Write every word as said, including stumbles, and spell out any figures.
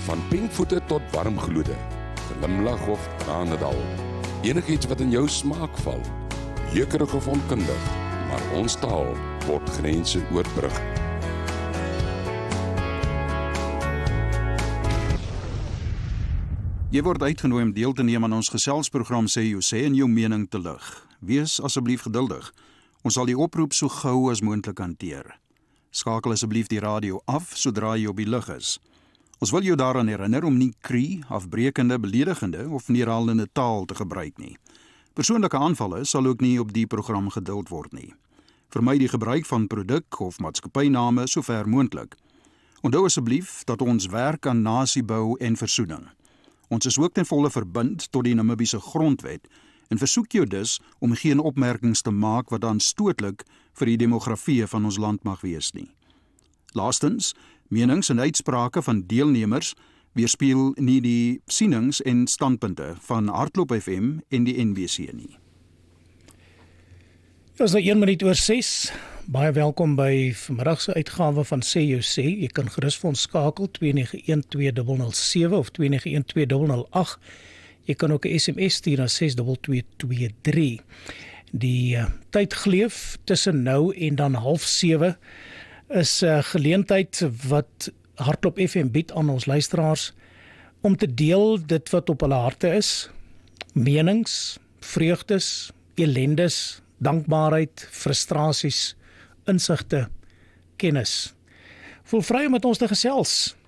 Van pinkvoete tot warmgloede, glimlag of tranendal. Enigiets wat in jou smaak val, jeukerig of onkundig, maar ons taal word grense oorbrug. Jy word uitgenooi om deel te neem aan ons geselsprogram Sê Jou Sê en jou mening te lig. Wees asseblief geduldig. Ons sal die oproep so gou as moontlik hanteer. Skakel asseblief die radio af sodra jy op die lug is. Ons wil jou daaraan herinner om nie kree, afbrekende, beledigende of neerhalende taal te gebruik nie. Persoonlike aanvalle sal ook nie op die program geduld word nie. Vermy die gebruik van produk of maatskappyname so ver moontlik. Onthou asseblief dat ons werk aan nasiebou en versoening. Ons is ook ten volle verbind tot die Namibiese grondwet en versoek jou dus om geen opmerkings te maak wat aanstootlik vir die demografie van ons land mag wees nie. Laastens, menings en uitsprake van deelnemers weerspieël nie die sienings en standpunte van Hardloop F M en die N B C nie. Dit is nou een minuut oor ses. Baie welkom by vanmiddag se uitgawe van Sê Jou Sê. Jy kan gerus vir ons skakel twee nege een twee nul nul sewe of twee nege een twee nul nul agt. Jy kan ook 'n S M S stuur na ses twee twee twee drie. Die uh, tyd gleef tussen nou en dan half sewe is 'n uh, geleentheid wat Hardloop F M bied aan ons luisteraars om te deel dit wat op hulle harte is, menings, vreugdes, elendes, dankbaarheid, frustrasies, insigte, kennis. Voel vry om met ons te gesels.